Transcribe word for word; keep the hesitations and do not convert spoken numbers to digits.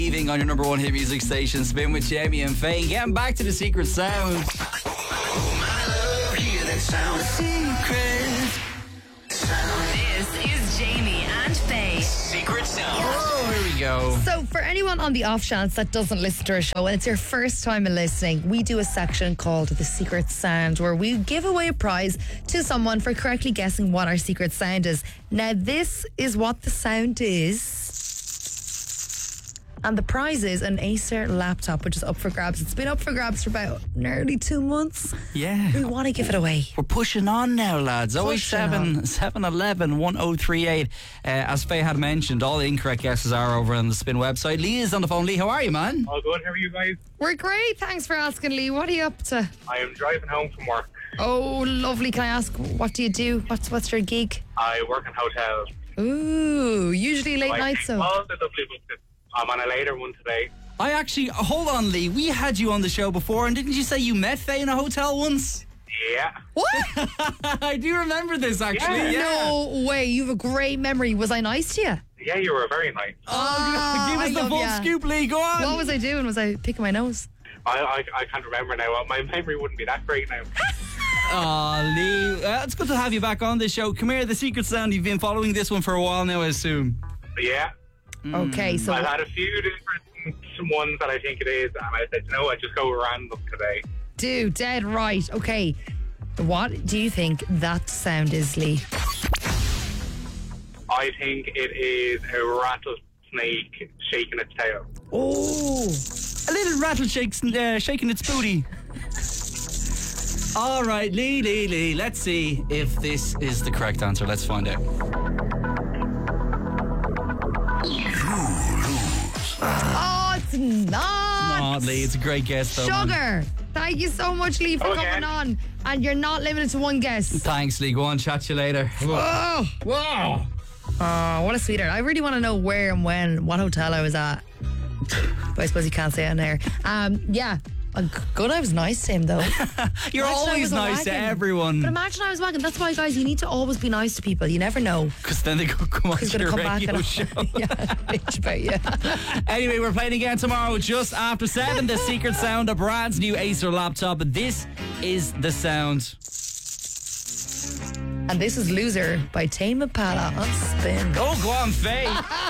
Leaving on your number one hit music station, Spin with Jamie and Faye. Getting back to the secret sound. Oh, my love, hear that sound. Secret sound. This is Jamie and Faye. Secret sound. Oh, here we go. So, for anyone on the off chance that doesn't listen to our show and it's your first time in listening, we do a section called The Secret Sound where we give away a prize to someone for correctly guessing what our secret sound is. Now, this is what the sound is. And the prize is an Acer laptop, which is up for grabs. It's been up for grabs for about nearly two months. Yeah. We want to give it away. We're pushing on now, lads. oh eight Pushing seven, on. seven one one, one oh three eight. Uh, as Faye had mentioned, all the incorrect guesses are over on the Spin website. Lee is on the phone. Lee, how are you, man? All good, how are you guys? We're great. Thanks for asking, Lee. What are you up to? I am driving home from work. Oh, lovely. Can I ask, what do you do? What's what's your gig? I work in hotels. Ooh, usually late Like, nights, so. all the lovely books. I'm on a later one today. I actually, hold on, Lee. We had you on the show before, and didn't you say you met Faye in a hotel once? Yeah. What? I do remember this, actually. Yeah. Yeah. No way. You have a great memory. Was I nice to you? Yeah, you were very nice. Oh, Give us I the love full ya. scoop, Lee. Go on. What was I doing? Was I picking my nose? I, I I can't remember now. My memory wouldn't be that great now. Oh, Lee. Uh, it's good to have you back on this show. Come here, the secret sound. You've been following this one for a while now, I assume. Yeah. Okay, so I've had a few different ones that I think it is, and I said, no, I just go random today. do dead right. Okay, what do you think that sound is, Lee? I think it is a rattlesnake shaking its tail. Oh, A little rattleshake uh, shaking its booty. All right, Lee, Lee, Lee. Let's see if this is the correct answer. Let's find out. oh, it's not. Oh, Lee, it's a great guess, though. man. Sugar. Thank you so much, Lee, for Okay. coming on. And you're not limited to one guess. Thanks, Lee. Go on, chat to you later. Oh, Whoa. oh, what a sweetheart. I really want to know where and when, what hotel I was at. But I suppose you can't say it on air. Um, yeah. Uh, Good, I was nice to him, though. You're Imagine I always was a nice to wagon. everyone. But imagine I was wagging. That's why, guys, you need to always be nice to people. You never know. Because then they could come on Who's to going to your come back radio and show. yeah, bitch about you. Anyway, we're playing again tomorrow just after seven. The secret sound, a brand new Acer laptop. This is the sound. And this is Loser by Tame Impala on Spin. Oh, go on, Faye.